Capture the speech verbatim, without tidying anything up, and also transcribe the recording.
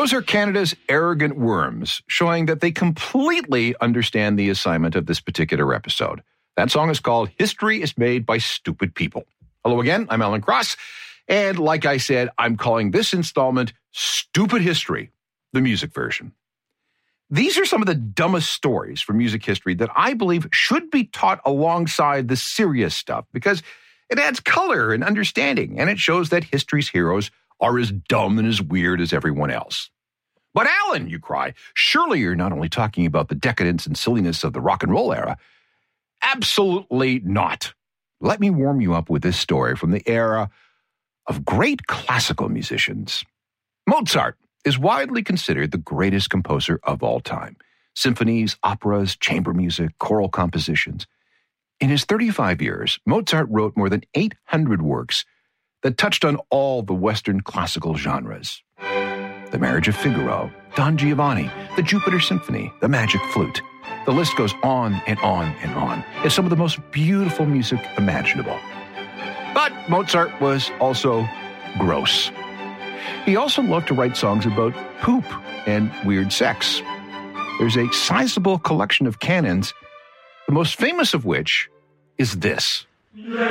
Those are Canada's arrogant worms, showing that they completely understand the assignment of this particular episode. That song is called History is Made by Stupid People. Hello again, I'm Alan Cross, and like I said, I'm calling this installment Stupid History, the music version. These are some of the dumbest stories from music history that I believe should be taught alongside the serious stuff because it adds color and understanding, and it shows that history's heroes are as dumb and as weird as everyone else. But Alan, you cry, surely you're not only talking about the decadence and silliness of the rock and roll era. Absolutely not. Let me warm you up with this story from the era of great classical musicians. Mozart is widely considered the greatest composer of all time. Symphonies, operas, chamber music, choral compositions. In his thirty-five years, Mozart wrote more than eight hundred works that touched on all the Western classical genres. The Marriage of Figaro, Don Giovanni, the Jupiter Symphony, the Magic Flute. The list goes on and on and on. It's some of the most beautiful music imaginable. But Mozart was also gross. He also loved to write songs about poop and weird sex. There's a sizable collection of canons, the most famous of which is this.